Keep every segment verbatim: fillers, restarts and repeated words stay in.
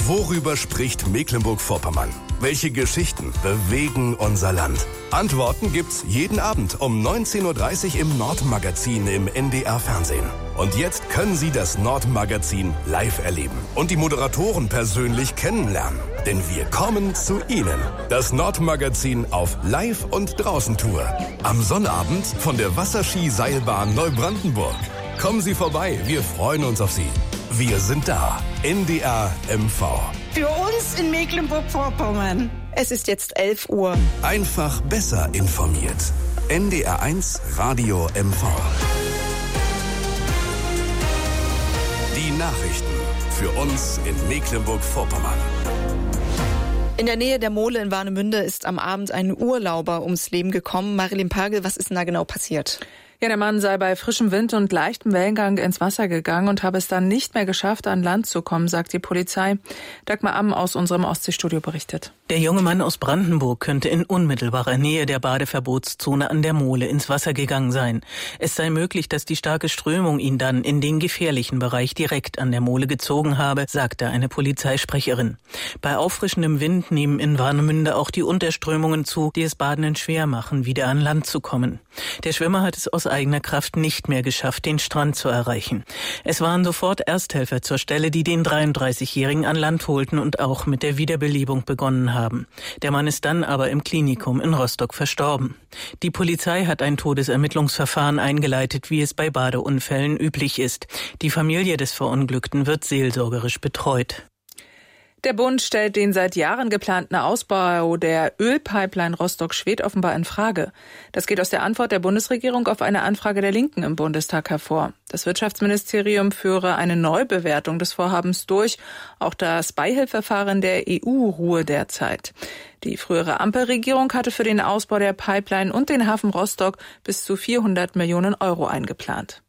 Worüber spricht Mecklenburg-Vorpommern? Welche Geschichten bewegen unser Land? Antworten gibt's jeden Abend um neunzehn Uhr dreißig im Nordmagazin im N D R-Fernsehen. Und jetzt können Sie das Nordmagazin live erleben und die Moderatoren persönlich kennenlernen. Denn wir kommen zu Ihnen. Das Nordmagazin auf Live- und Draußentour. Am Sonnabend von der Wasserski-Seilbahn Neubrandenburg. Kommen Sie vorbei, wir freuen uns auf Sie. Wir sind da. N D R M V. Für uns in Mecklenburg-Vorpommern. Es ist jetzt elf Uhr. Einfach besser informiert. N D R eins Radio M V. Die Nachrichten für uns in Mecklenburg-Vorpommern. In der Nähe der Mole in Warnemünde ist am Abend ein Urlauber ums Leben gekommen. Marilyn Pagel, was ist denn da genau passiert? Ja, der Mann sei bei frischem Wind und leichtem Wellengang ins Wasser gegangen und habe es dann nicht mehr geschafft, an Land zu kommen, sagt die Polizei. Dagmar Amm aus unserem Ostseestudio berichtet. Der junge Mann aus Brandenburg könnte in unmittelbarer Nähe der Badeverbotszone an der Mole ins Wasser gegangen sein. Es sei möglich, dass die starke Strömung ihn dann in den gefährlichen Bereich direkt an der Mole gezogen habe, sagte eine Polizeisprecherin. Bei auffrischendem Wind nehmen in Warnemünde auch die Unterströmungen zu, die es Badenden schwer machen, wieder an Land zu kommen. Der Schwimmer hat es aus eigener Kraft nicht mehr geschafft, den Strand zu erreichen. Es waren sofort Ersthelfer zur Stelle, die den dreiunddreißigjährigen an Land holten und auch mit der Wiederbelebung begonnen haben. Der Mann ist dann aber im Klinikum in Rostock verstorben. Die Polizei hat ein Todesermittlungsverfahren eingeleitet, wie es bei Badeunfällen üblich ist. Die Familie des Verunglückten wird seelsorgerisch betreut. Der Bund stellt den seit Jahren geplanten Ausbau der Ölpipeline Rostock-Schwedt offenbar in Frage. Das geht aus der Antwort der Bundesregierung auf eine Anfrage der Linken im Bundestag hervor. Das Wirtschaftsministerium führe eine Neubewertung des Vorhabens durch. Auch das Beihilfeverfahren der E U ruhe derzeit. Die frühere Ampelregierung hatte für den Ausbau der Pipeline und den Hafen Rostock bis zu vierhundert Millionen Euro eingeplant.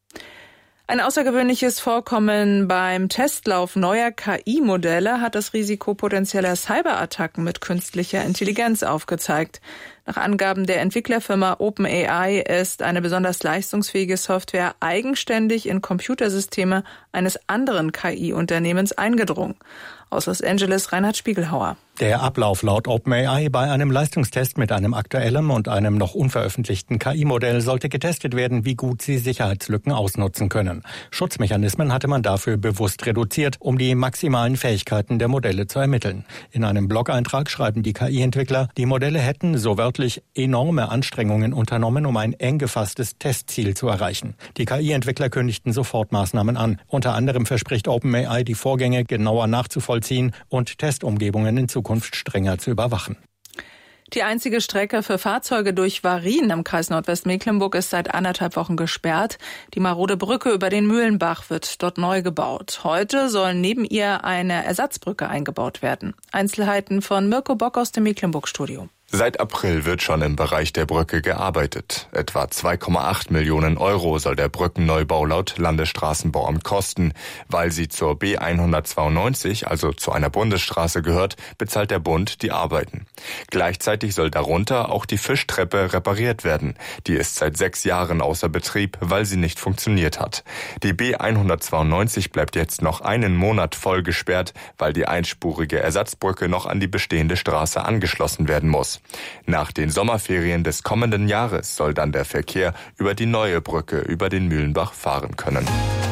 Ein außergewöhnliches Vorkommen beim Testlauf neuer K I-Modelle hat das Risiko potenzieller Cyberattacken mit künstlicher Intelligenz aufgezeigt. Nach Angaben der Entwicklerfirma OpenAI ist eine besonders leistungsfähige Software eigenständig in Computersysteme eines anderen K I-Unternehmens eingedrungen. Aus Los Angeles Reinhard Spiegelhauer. Der Ablauf laut OpenAI bei einem Leistungstest mit einem aktuellen und einem noch unveröffentlichten K I-Modell sollte getestet werden, wie gut sie Sicherheitslücken ausnutzen können. Schutzmechanismen hatte man dafür bewusst reduziert, um die maximalen Fähigkeiten der Modelle zu ermitteln. In einem Blog-Eintrag schreiben die K I-Entwickler, die Modelle hätten, so wörtlich, enorme Anstrengungen unternommen, um ein eng gefasstes Testziel zu erreichen. Die K I-Entwickler kündigten sofort Maßnahmen an. Unter anderem verspricht OpenAI, die Vorgänge genauer nachzuvollziehen und Testumgebungen in Zukunft strenger zu überwachen. Die einzige Strecke für Fahrzeuge durch Warien im Kreis Nordwestmecklenburg ist seit anderthalb Wochen gesperrt. Die marode Brücke über den Mühlenbach wird dort neu gebaut. Heute soll neben ihr eine Ersatzbrücke eingebaut werden. Einzelheiten von Mirko Bock aus dem Mecklenburg-Studio. Seit April wird schon im Bereich der Brücke gearbeitet. Etwa zwei Komma acht Millionen Euro soll der Brückenneubau laut Landesstraßenbauamt kosten. Weil sie zur B hundertzweiundneunzig, also zu einer Bundesstraße gehört, bezahlt der Bund die Arbeiten. Gleichzeitig soll darunter auch die Fischtreppe repariert werden. Die ist seit sechs Jahren außer Betrieb, weil sie nicht funktioniert hat. Die B hundertzweiundneunzig bleibt jetzt noch einen Monat voll gesperrt, weil die einspurige Ersatzbrücke noch an die bestehende Straße angeschlossen werden muss. Nach den Sommerferien des kommenden Jahres soll dann der Verkehr über die neue Brücke über den Mühlenbach fahren können.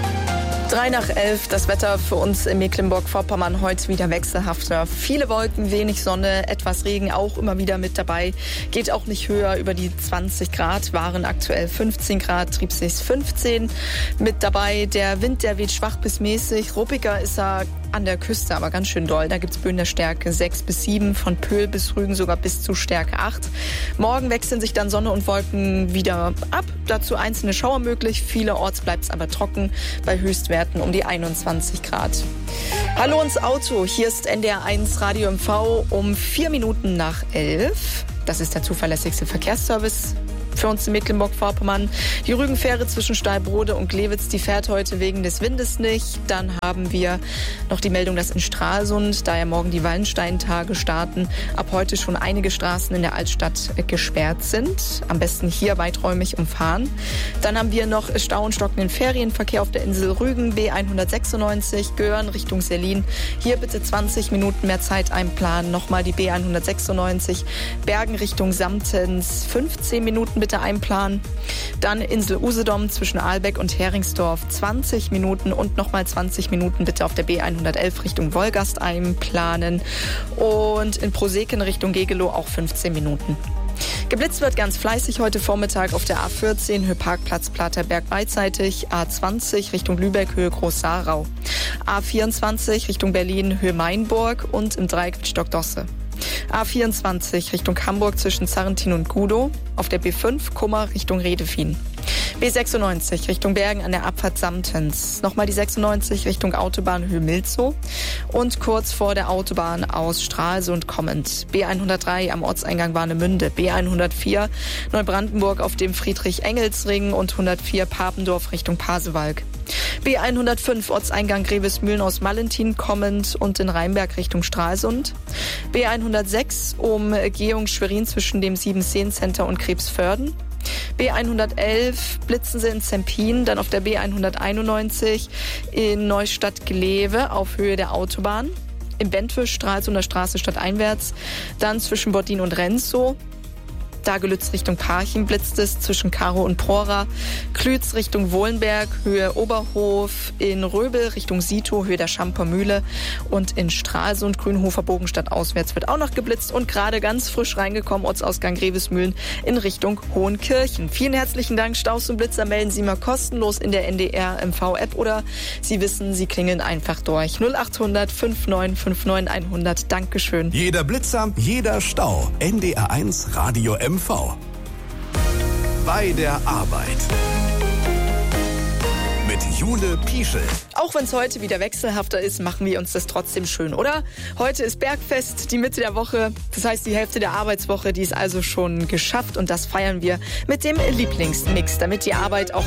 Drei nach elf, das Wetter für uns in Mecklenburg-Vorpommern heute wieder wechselhafter. Viele Wolken, wenig Sonne, etwas Regen auch immer wieder mit dabei. Geht auch nicht höher über die zwanzig Grad, waren aktuell fünfzehn Grad, Triebsees fünfzehn mit dabei. Der Wind, der weht schwach bis mäßig, ruppiger ist er an der Küste, aber ganz schön doll. Da gibt's Böen der Stärke sechs bis sieben, von Pöhl bis Rügen sogar bis zu Stärke acht. Morgen wechseln sich dann Sonne und Wolken wieder ab. Dazu einzelne Schauer möglich. Vielerorts bleibt's aber trocken bei Höchstwerten um die einundzwanzig Grad. Hallo ins Auto. Hier ist N D R eins Radio M V um vier Minuten nach elf. Das ist der zuverlässigste Verkehrsservice für uns in Mecklenburg-Vorpommern. Die Rügenfähre zwischen Stallbrode und Glewitz, die fährt heute wegen des Windes nicht. Dann haben wir noch die Meldung, dass in Stralsund, da ja morgen die Wallensteintage starten, ab heute schon einige Straßen in der Altstadt gesperrt sind. Am besten hier weiträumig umfahren. Dann haben wir noch Stau und stockenden Ferienverkehr auf der Insel Rügen, B hundertsechsundneunzig, Göhren Richtung Selin. Hier bitte zwanzig Minuten mehr Zeit einplanen. Nochmal die B hundertsechsundneunzig, Bergen Richtung Samtens, fünfzehn Minuten bitte einplanen. Dann Insel Usedom zwischen Ahlbeck und Heringsdorf, zwanzig Minuten und nochmal zwanzig Minuten bitte auf der B hundertelf Richtung Wolgast einplanen. Und in Proseken Richtung Gegelow auch fünfzehn Minuten. Geblitzt wird ganz fleißig heute Vormittag auf der A vierzehn, Höhe Parkplatz Platerberg beidseitig, A zwanzig Richtung Lübeck, Höhe Groß-Sarau, A vierundzwanzig Richtung Berlin, Höhe Mainburg und im Dreieck Stockdosse. A vierundzwanzig Richtung Hamburg zwischen Sarrentin und Gudow, auf der B fünf Kummer Richtung Redefien. B sechsundneunzig Richtung Bergen an der Abfahrt Samtens. Nochmal die sechsundneunzig Richtung Autobahn Höhe Milzow und kurz vor der Autobahn aus Stralsund kommend. B hundertdrei am Ortseingang Warnemünde, B hundertvier Neubrandenburg auf dem Friedrich-Engels-Ring und hundertvier Papendorf Richtung Pasewalk. B hundertfünf Ortseingang Grevesmühlen aus Mallentin kommend und in Rheinberg Richtung Stralsund. B hundertsechs Umgehung Schwerin zwischen dem Siebenseen-Center und Krebsförden. B hundertelf blitzen sie in Zempin, dann auf der B hunderteinundneunzig in Neustadt-Glewe auf Höhe der Autobahn. Im Bentwisch Stralsunder Straße stadteinwärts, dann zwischen Bottin und Renzow. Dagelütz Richtung Parchim blitzt es zwischen Karo und Prora. Klütz Richtung Wohlenberg, Höhe Oberhof. In Röbel Richtung Sito, Höhe der Schamper Mühle. Und in Stralsund, Grünhofer Bogenstadt auswärts wird auch noch geblitzt. Und gerade ganz frisch reingekommen, Ortsausgang Grevesmühlen in Richtung Hohenkirchen. Vielen herzlichen Dank. Staus und Blitzer melden Sie mal kostenlos in der N D R M V-App oder Sie wissen, Sie klingeln einfach durch. null achthundert neunundfünfzig neunundfünfzig hundert. Dankeschön. Jeder Blitzer, jeder Stau. N D R eins Radio M V. Bei der Arbeit. Mit Jule Pieschel. Auch wenn es heute wieder wechselhafter ist, machen wir uns das trotzdem schön, oder? Heute ist Bergfest, die Mitte der Woche. Das heißt, die Hälfte der Arbeitswoche, die ist also schon geschafft. Und das feiern wir mit dem Lieblingsmix, damit die Arbeit auch